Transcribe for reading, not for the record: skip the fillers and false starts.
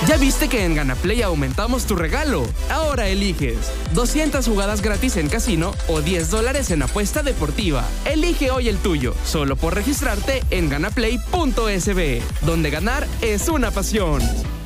¿Ya viste que en Ganaplay aumentamos tu regalo? Ahora eliges 200 jugadas gratis en casino o $10 en apuesta deportiva. Elige hoy el tuyo, solo por registrarte en ganaplay.sb, donde ganar es una pasión.